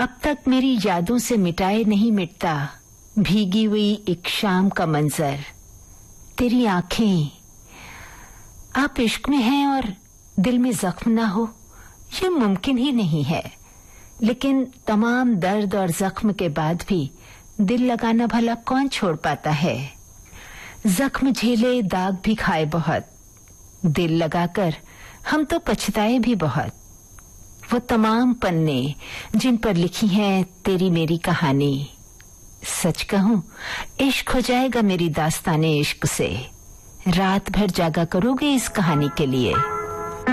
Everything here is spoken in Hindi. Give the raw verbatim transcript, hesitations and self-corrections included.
अब तक मेरी यादों से मिटाए नहीं मिटता भीगी हुई एक शाम का मंजर, तेरी आंखें। आप इश्क में हैं और दिल में जख्म ना हो, ये मुमकिन ही नहीं है। लेकिन तमाम दर्द और जख्म के बाद भी दिल लगाना भला कौन छोड़ पाता है। जख्म झेले, दाग भी खाए बहुत, दिल लगाकर हम तो पछताए भी बहुत। वो तमाम पन्ने जिन पर लिखी है तेरी मेरी कहानी, सच कहूं इश्क हो जाएगा मेरी दास्ताने इश्क से। रात भर जागा करोगे इस कहानी के लिए।